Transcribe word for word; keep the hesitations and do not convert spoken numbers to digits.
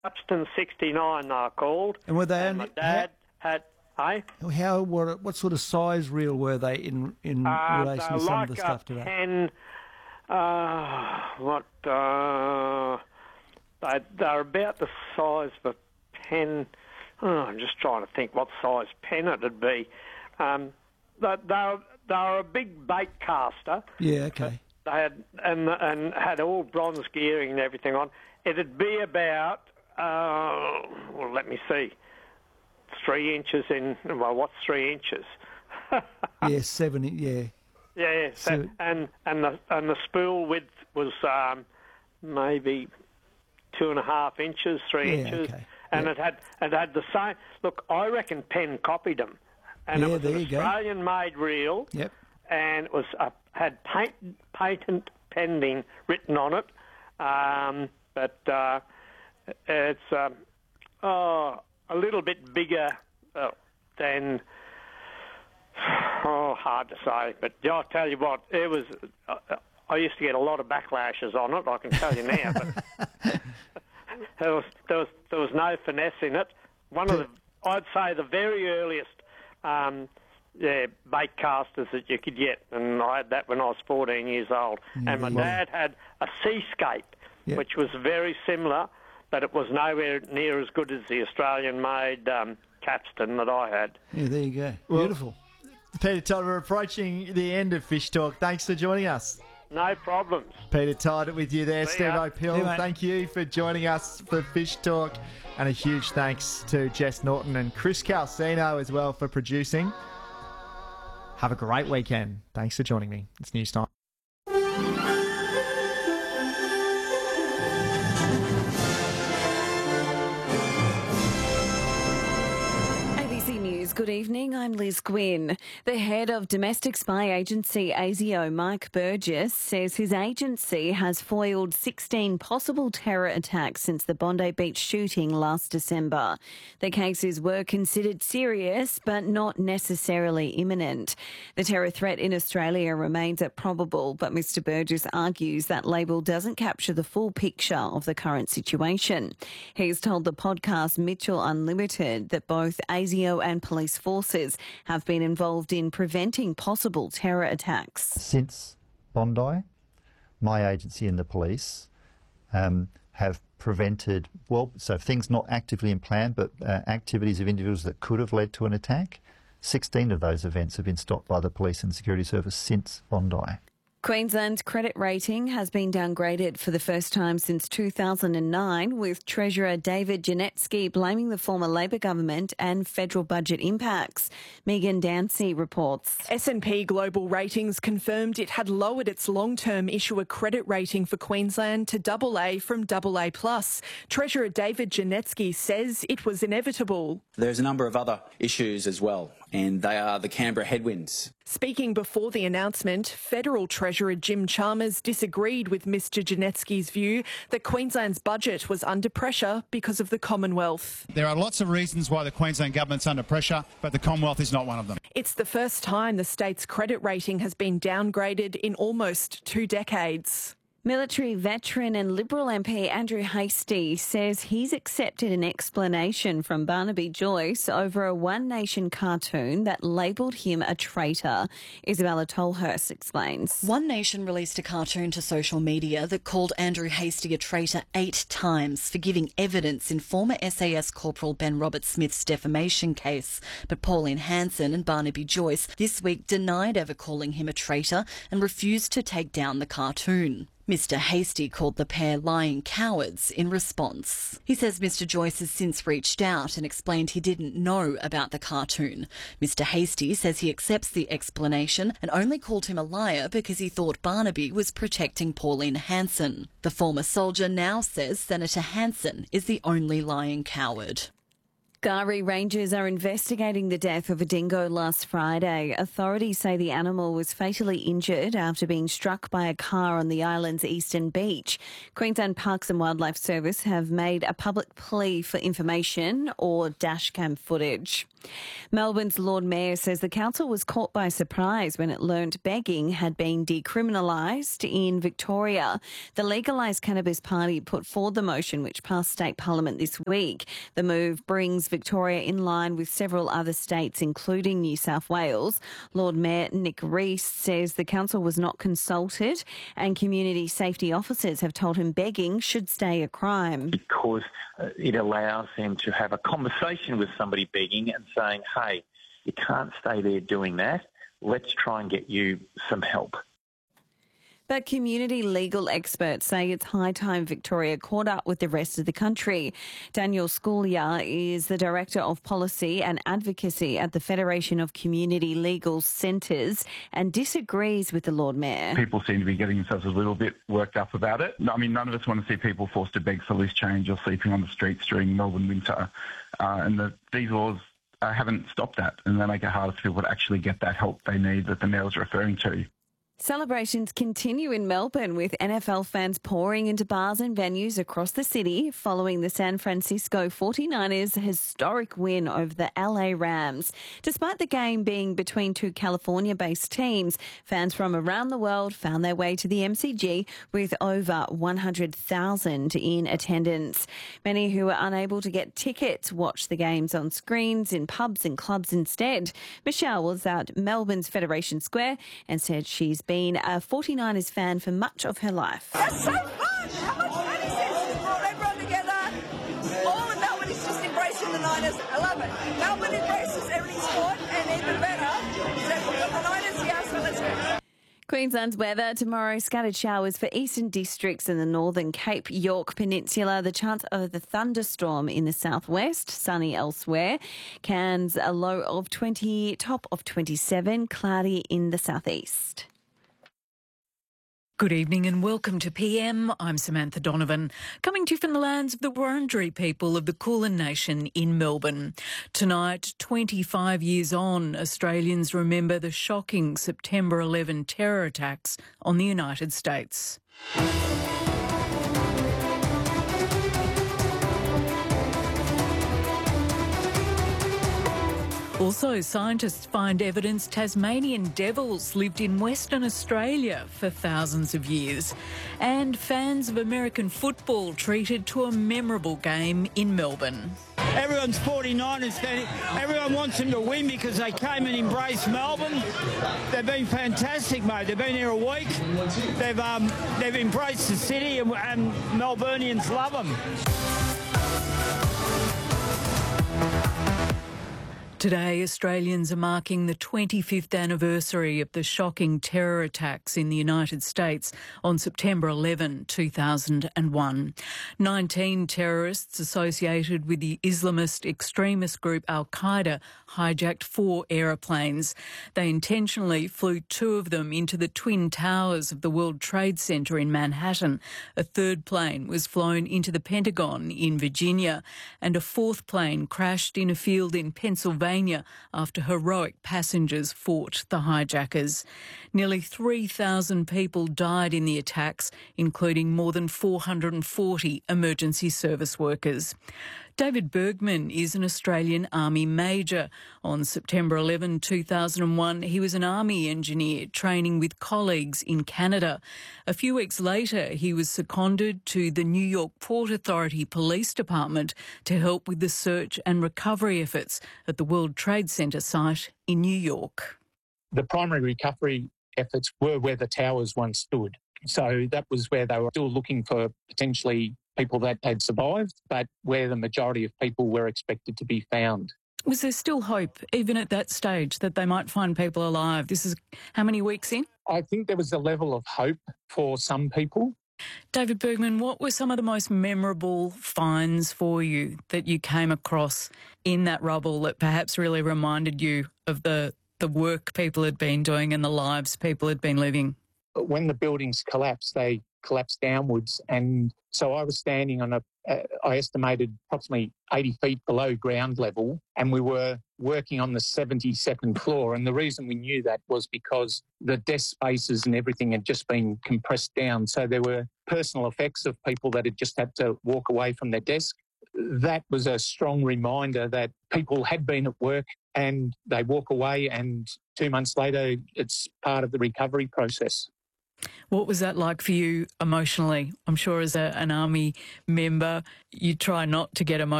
Capstan sixty-nine, they were called. And were they And my only- dad had, eh? How what, what sort of size reel were they in in Uh, relation they're to some like of the stuff a today? pen, uh, what, uh, they, they're about the size of a pen. Oh, I'm just trying to think what size pen it'd be. Um, they, they're, they're a big bait caster. Yeah, okay. They had and and had all bronze gearing and everything on. It'd be about, uh, well, let me see, three inches in. Well, what's three inches? Yeah, seven. Yeah. Yeah, so, So- and and the and the spool width was um, maybe two and a half inches, three Yeah, inches, okay. and Yeah. it had it had the same. Look, I reckon Penn copied them, and Yeah, it was there an you go. Australian-made reel, Yep. and it was a, had patent patent pending written on it, um, but uh, it's um, oh, a little bit bigger uh, than. Oh, hard to say, but I'll tell you what, it was. Uh, I used to get a lot of backlashes on it. I can tell you now, but there was there was there was no finesse in it. One of the, I'd say, the very earliest um, yeah, bait casters that you could get, and I had that when I was fourteen years old. Yeah, and my yeah. dad had a Seascape, Yep. which was very similar, but it was nowhere near as good as the Australian-made um, Capstan that I had. Yeah, there you go. Well- Beautiful. Peter Todd, we're approaching the end of Fish Talk. Thanks for joining us. No problems. Peter Todd with you there. See Steve ya. O'Pill, See you, mate. thank you for joining us for Fish Talk. And a huge thanks to Jess Norton and Chris Calcino as well for producing. Have a great weekend. Thanks for joining me. It's News Time. A B C News, good evening. I'm Liz Gwynn. The head of domestic spy agency ASIO, Mike Burgess, says his agency has foiled sixteen possible terror attacks since the Bondi Beach shooting last December. The cases were considered serious but not necessarily imminent. The terror threat in Australia remains at probable, but Mr Burgess argues that label doesn't capture the full picture of the current situation. He's told the podcast Mitchell Unlimited that both ASIO and police forces have been involved in preventing possible terror attacks. Since Bondi, my agency and the police um, have prevented, well, so things not actively in plan, but uh, activities of individuals that could have led to an attack. sixteen of those events have been stopped by the police and security service since Bondi. Queensland's credit rating has been downgraded for the first time since two thousand nine, with Treasurer David Janetsky blaming the former Labor government and federal budget impacts. Megan Dancy reports. S and P Global Ratings confirmed it had lowered its long-term issuer credit rating for Queensland to double A from double A plus. Treasurer David Janetsky says it was inevitable. There's a number of other issues as well, and they are the Canberra headwinds. Speaking before the announcement, Federal Treasurer Jim Chalmers disagreed with Mr Janetsky's view that Queensland's budget was under pressure because of the Commonwealth. There are lots of reasons why the Queensland government's under pressure, but the Commonwealth is not one of them. It's the first time the state's credit rating has been downgraded in almost two decades. Military veteran and Liberal M P Andrew Hastie says he's accepted an explanation from Barnaby Joyce over a One Nation cartoon that labelled him a traitor. Isabella Tolhurst explains. One Nation released a cartoon to social media that called Andrew Hastie a traitor eight times for giving evidence in former S A S Corporal Ben Robert-Smith's defamation case. But Pauline Hanson and Barnaby Joyce this week denied ever calling him a traitor and refused to take down the cartoon. Mister Hastie called the pair lying cowards in response. He says Mister Joyce has since reached out and explained he didn't know about the cartoon. Mister Hastie says he accepts the explanation and only called him a liar because he thought Barnaby was protecting Pauline Hanson. The former soldier now says Senator Hanson is the only lying coward. K'gari Rangers are investigating the death of a dingo last Friday. Authorities say the animal was fatally injured after being struck by a car on the island's eastern beach. Queensland Parks and Wildlife Service have made a public plea for information or dashcam footage. Melbourne's Lord Mayor says the council was caught by surprise when it learnt begging had been decriminalised in Victoria. The Legalised Cannabis Party put forward the motion which passed state parliament this week. The move brings Victoria in line with several other states, including New South Wales. Lord Mayor Nick Rees says the council was not consulted and community safety officers have told him begging should stay a crime. Because uh, it allows them to have a conversation with somebody begging and saying, hey, you can't stay there doing that. Let's try and get you some help. But community legal experts say it's high time Victoria caught up with the rest of the country. Daniel Scalia is the Director of Policy and Advocacy at the Federation of Community Legal Centres and disagrees with the Lord Mayor. People seem to be getting themselves a little bit worked up about it. I mean, none of us want to see people forced to beg for loose change or sleeping on the streets during Melbourne winter. Uh, and the, these laws uh, haven't stopped that, and they make it harder for people to actually get that help they need that the Mayor was referring to. Celebrations continue in Melbourne with N F L fans pouring into bars and venues across the city following the San Francisco forty-niners' historic win over the L A Rams. Despite the game being between two California-based teams, fans from around the world found their way to the M C G with over one hundred thousand in attendance. Many who were unable to get tickets watched the games on screens in pubs and clubs instead. Michelle was at Melbourne's Federation Square and said she's been a forty-niners fan for much of her life. That's so fun! How much fun is this? It's brought everyone together. All of Melbourne is just embracing the Niners. I love it. Melbourne embraces every sport, and even better, so we've got the Niners here, so let's go. Queensland's weather tomorrow, scattered showers for eastern districts in the northern Cape York Peninsula, the chance of the thunderstorm in the southwest, sunny elsewhere. Cairns a low of twenty, top of twenty-seven, cloudy in the southeast. Good evening and welcome to P M. I'm Samantha Donovan, coming to you from the lands of the Wurundjeri people of the Kulin Nation in Melbourne. Tonight, twenty-five years on, Australians remember the shocking September eleventh terror attacks on the United States. Also, scientists find evidence Tasmanian devils lived in Western Australia for thousands of years. And fans of American football treated to a memorable game in Melbourne. Everyone's forty-niners fan. Everyone wants them to win because they came and embraced Melbourne. They've been fantastic, mate. They've been here a week. They've um, they've embraced the city and, and Melburnians love them. Today, Australians are marking the twenty-fifth anniversary of the shocking terror attacks in the United States on September eleventh, two thousand one. nineteen terrorists associated with the Islamist extremist group Al-Qaeda hijacked four aeroplanes. They intentionally flew two of them into the Twin Towers of the World Trade Center in Manhattan. A third plane was flown into the Pentagon in Virginia, and a fourth plane crashed in a field in Pennsylvania after heroic passengers fought the hijackers. Nearly three thousand people died in the attacks, including more than four hundred forty emergency service workers. David Bergman is an Australian Army Major. On September eleventh, two thousand one, he was an Army engineer training with colleagues in Canada. A few weeks later, he was seconded to the New York Port Authority Police Department to help with the search and recovery efforts at the World Trade Center site in New York. The primary recovery efforts were where the towers once stood. So that was where they were still looking for potentially people that had survived, but where the majority of people were expected to be found. Was there still hope, even at that stage, that they might find people alive? This is how many weeks in? I think there was a level of hope for some people. David Bergman, what were some of the most memorable finds for you that you came across in that rubble that perhaps really reminded you of the, the work people had been doing and the lives people had been living? When the buildings collapsed, they collapsed downwards. And so I was standing on a, uh, I estimated approximately eighty feet below ground level, and we were working on the seventy-second floor. And the reason we knew that was because the desk spaces and everything had just been compressed down. So there were personal effects of people that had just had to walk away from their desk. That was a strong reminder that people had been at work and they walk away, and two months later, it's part of the recovery process. What was that like for you emotionally? I'm sure as a, an Army member, you try not to get emotional.